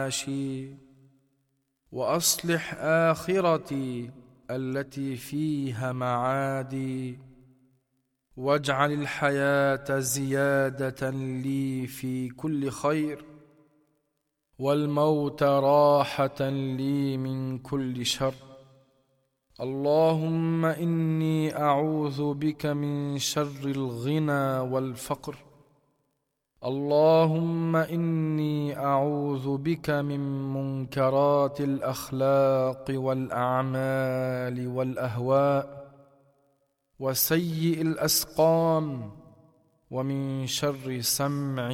معاشي، وأصلح آخرتي التي فيها معادي، واجعل الحياة زيادة لي في كل خير، والموت راحة لي من كل شر. اللهم إني أعوذ بك من شر الغنى والفقر. اللهم إني أعوذ بك من منكرات الأخلاق والأعمال والأهواء وسيء الأسقام، ومن شر سمع